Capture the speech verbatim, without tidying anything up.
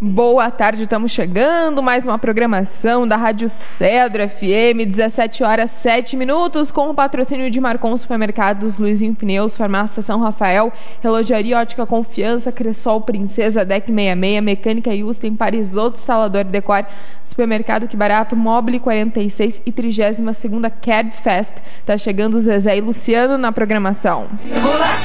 Boa tarde, estamos chegando, mais uma programação da Rádio Cedro F M, dezessete horas e sete minutos, com o patrocínio de Marcon Supermercados, Luizinho Pneus, Farmácia São Rafael, Relojaria Ótica Confiança, Cressol, Princesa, Deck sessenta e seis, Mecânica Yusten, Parisotto, Instalador Decor, Supermercado Que Barato, Mobile quarenta e seis e trigésima segunda Cab Fest. Tá chegando o Zezé e Luciano na programação.